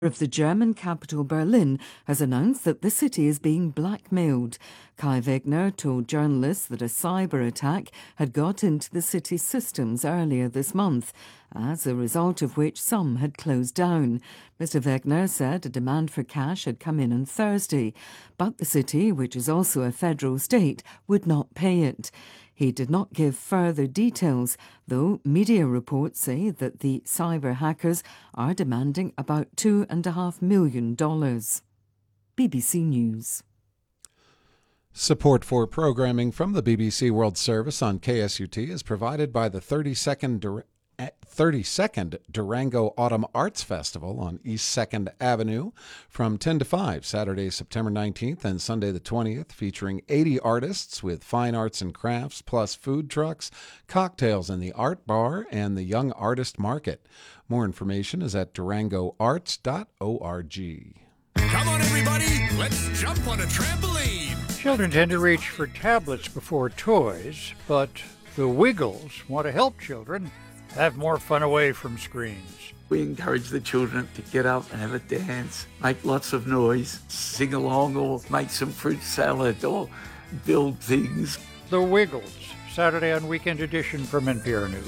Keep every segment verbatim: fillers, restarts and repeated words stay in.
Of the German capital Berlin has announced that the city is being blackmailed. Kai Wegner told journalists that a cyber attack had got into the city's systems earlier this month, as a result of which some had closed down. Mister Wegner said a demand for cash had come in on Thursday, but the city, which is also a federal state, would not pay it. He did not give further details, though media reports say that the cyber hackers are demanding about two and a half million dollars. B B C News. Support for programming from the B B C World Service on K S U T is provided by the thirty-second Dur- thirty-second Durango Autumn Arts Festival on East second Avenue from ten to five, Saturday, September nineteenth and Sunday the twentieth, featuring eighty artists with fine arts and crafts, plus food trucks, cocktails in the art bar, and the Young Artist Market. More information is at durango arts dot org. Come on, everybody, let's jump on a trampoline. Children tend to reach for tablets before toys, but the Wiggles want to help children have more fun away from screens. We encourage the children to get up and have a dance, make lots of noise, sing along or make some fruit salad or build things. The Wiggles, Saturday on Weekend Edition from N P R News.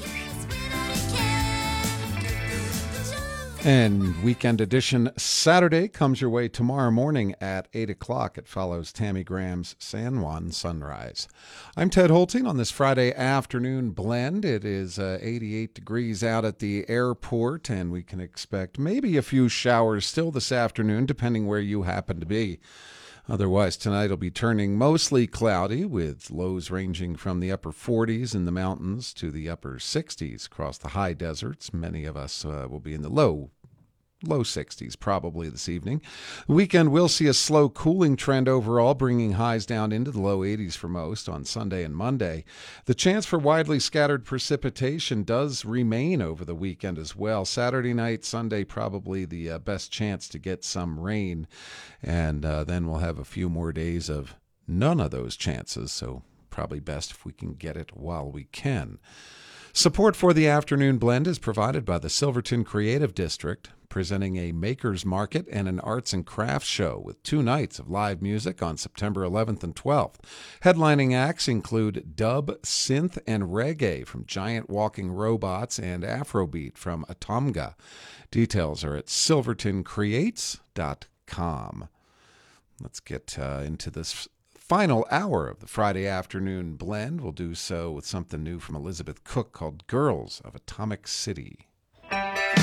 And Weekend Edition Saturday comes your way tomorrow morning at eight o'clock. It follows Tammy Graham's San Juan Sunrise. I'm Ted Holting on this Friday afternoon blend. It is uh, eighty-eight degrees out at the airport, and we can expect maybe a few showers still this afternoon, depending where you happen to be. Otherwise, tonight will be turning mostly cloudy, with lows ranging from the upper forties in the mountains to the upper sixties across the high deserts. Many of us uh, will be in the low low sixties probably this evening. The weekend will see a slow cooling trend overall, bringing highs down into the low eighties for most on Sunday and Monday. The chance for widely scattered precipitation does remain over the weekend as well. Saturday night, Sunday, probably the uh, best chance to get some rain. And uh, then we'll have a few more days of none of those chances, so probably best if we can get it while we can. Support for the afternoon blend is provided by the Silverton Creative District, presenting a makers market and an arts and crafts show with two nights of live music on September eleventh and twelfth. Headlining acts include dub, synth, and reggae from Giant Walking Robots and Afrobeat from Atomga. Details are at silverton creates dot com. Let's get uh, into this final hour of the Friday afternoon blend. We'll do so with something new from Elizabeth Cook called Girls of Atomic City.